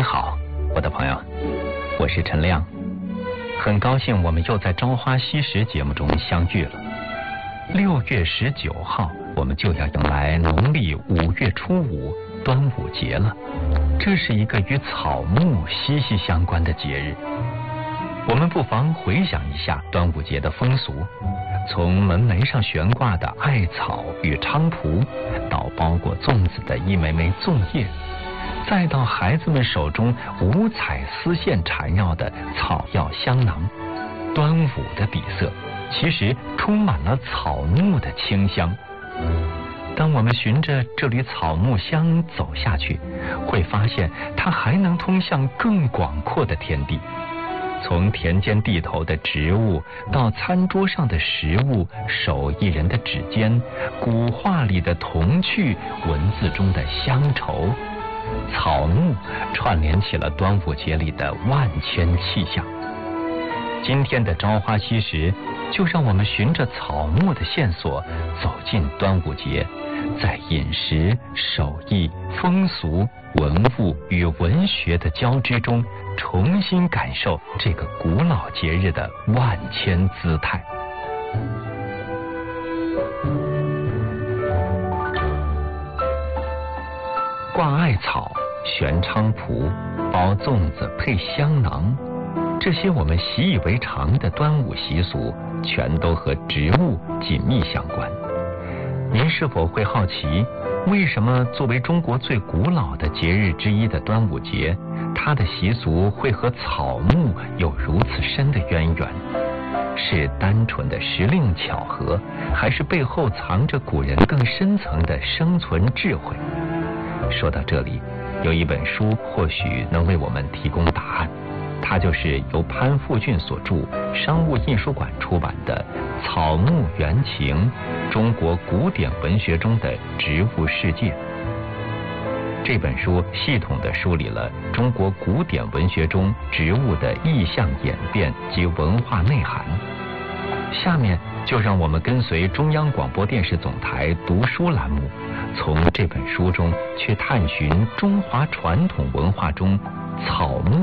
好，我的朋友，我是陈亮，很高兴我们又在《朝花夕拾》节目中相遇了。6月19号，我们就要迎来农历5月初5端午节了。这是一个与草木息息相关的节日。我们不妨回想一下端午节的风俗，从门楣上悬挂的艾草与菖蒲，到包裹粽子的一枚枚粽叶，再到孩子们手中五彩丝线缠绕的草药香囊，端午的底色其实充满了草木的清香。当我们循着这缕草木香走下去，会发现它还能通向更广阔的天地。从田间地头的植物，到餐桌上的食物，手艺人的指尖，古画里的童趣，文字中的乡愁，草木串联起了端午节里的万千气象。今天的朝花夕拾，就让我们循着草木的线索，走进端午节，在饮食、手艺、风俗、文物与文学的交织中，重新感受这个古老节日的万千姿态。挂艾草、悬菖蒲、包粽子配香囊，这些我们习以为常的端午习俗，全都和植物紧密相关。您是否会好奇，为什么作为中国最古老的节日之一的端午节，它的习俗会和草木有如此深的渊源？是单纯的时令巧合，还是背后藏着古人更深层的生存智慧？说到这里，有一本书或许能为我们提供答案，它就是由潘复俊所著，商务印书馆出版的《草木原情：中国古典文学中的植物世界》。这本书系统地梳理了中国古典文学中植物的意象演变及文化内涵。下面就让我们跟随中央广播电视总台读书栏目，从这本书中去探寻中华传统文化中草木